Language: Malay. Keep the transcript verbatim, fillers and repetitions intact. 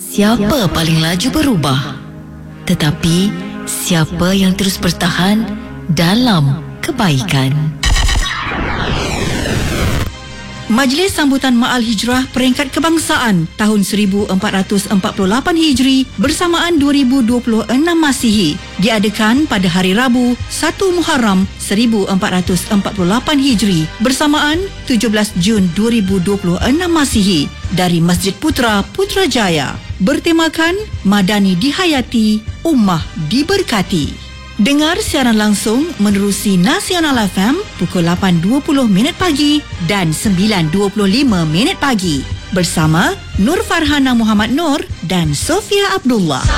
Siapa paling laju berubah? Tetapi siapa yang terus bertahan dalam kebaikan? Majlis Sambutan Ma'al Hijrah Peringkat Kebangsaan tahun seribu empat ratus empat puluh lapan Hijri bersamaan dua ribu dua puluh enam Masihi diadakan pada hari Rabu satu Muharram seribu empat ratus empat puluh lapan Hijri bersamaan tujuh belas Jun dua ribu dua puluh enam Masihi dari Masjid Putra Putrajaya, bertemakan Madani Dihayati, Ummah Diberkati. Dengar siaran langsung menerusi Nasional F M pukul lapan dua puluh minit pagi dan sembilan dua puluh lima minit pagi bersama Nur Farhana Muhammad Nur dan Sofia Abdullah.